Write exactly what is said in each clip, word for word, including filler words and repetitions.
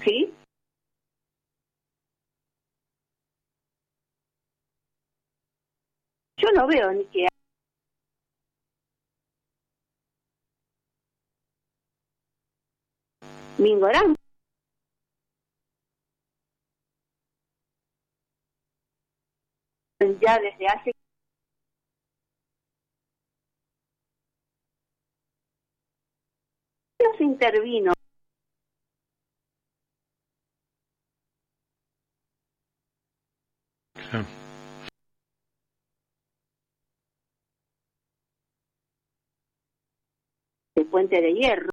¿Sí? Yo no veo ni que mi ignorancia ya desde hace años intervino. Claro. De Puente de Hierro.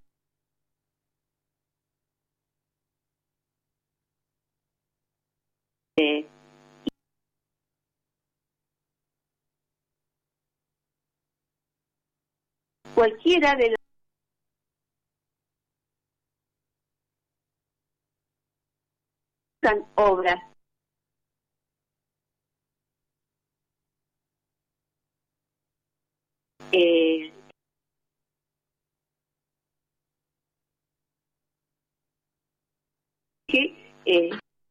Eh, cualquiera de las obras eh, que eh,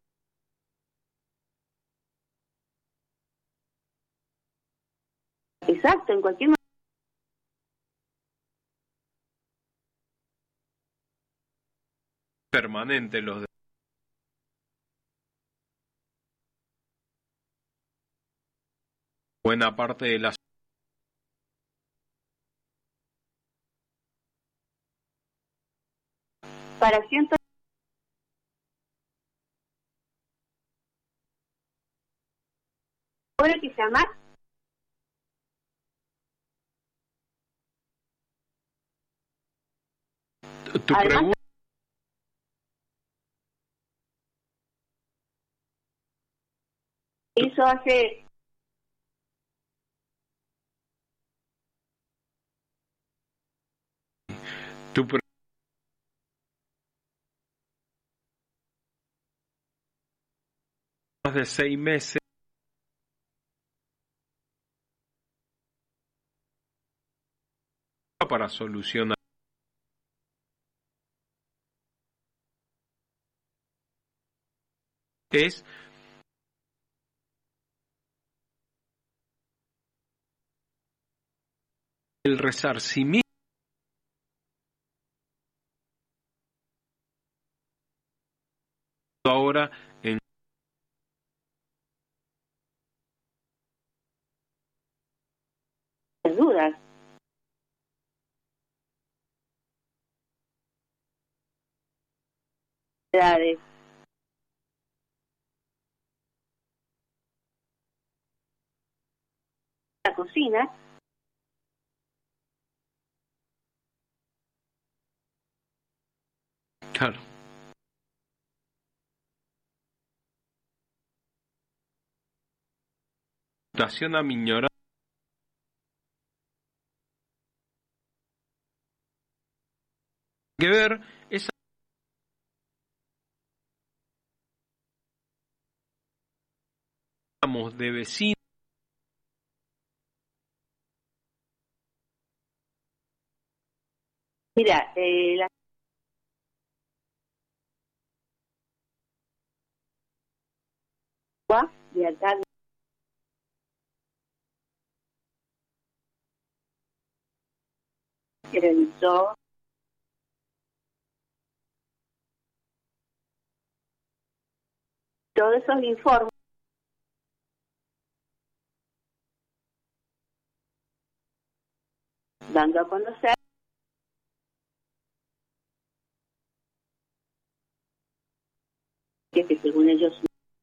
exacto, en cualquier momento Permanente los de buena parte de la para cientos de obras que se llama tu además pregunta hizo hace tu pre- más de seis meses para solucionar. Es el resarcimiento ahora en dudas. Edades. La cocina, claro, mutación a miñora que ver esa de vecinos mira, eh, la agua de acá que realizó todos esos informes dando a conocer que, que según ellos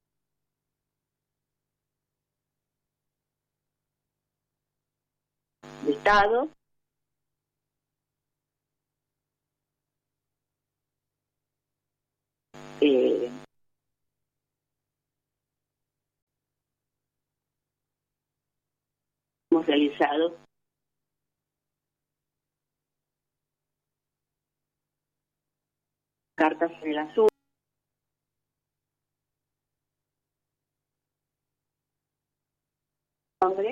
de Estado eh, hemos realizado cartas en el asunto, hombre,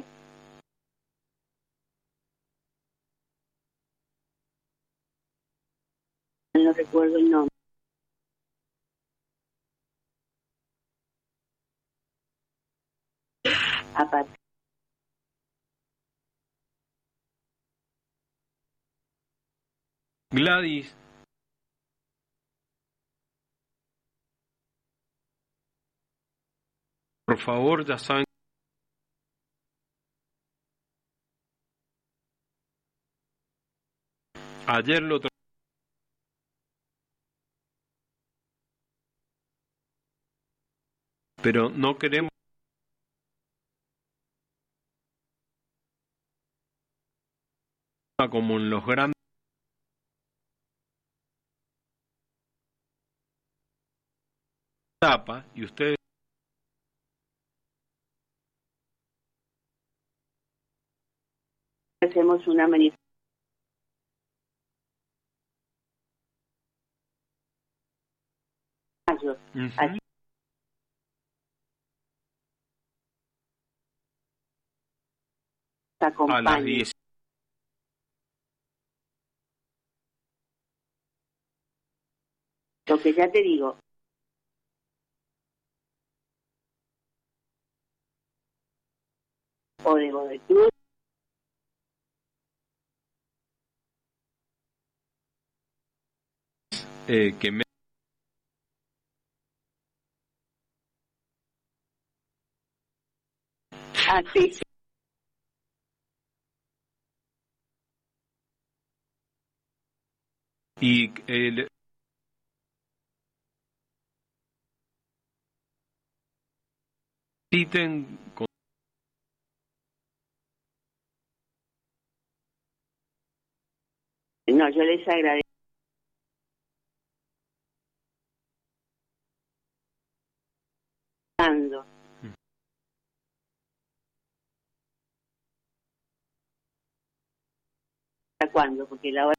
no recuerdo el nombre, a partir Gladys, por favor, ya saben, ayer lo tra- pero no queremos como en los grandes etapas y ustedes hacemos una manifestación Ujú. Así a las acompañe. diez Lo que ya te digo, o de Godoy Cruz, eh, que me así sí, y el citen con no, yo les agradezco hasta cuándo, porque la hora,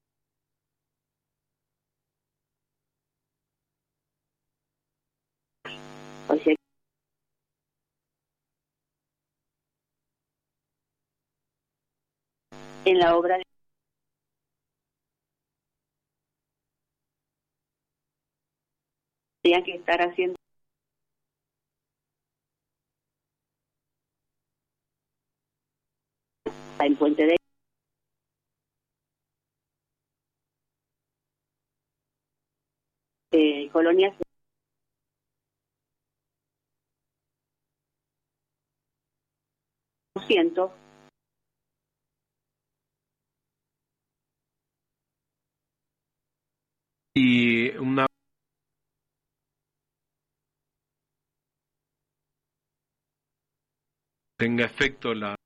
o sea, en la obra tenían que estar haciendo en Puente de eh, Colonia ciento y una tenga efecto la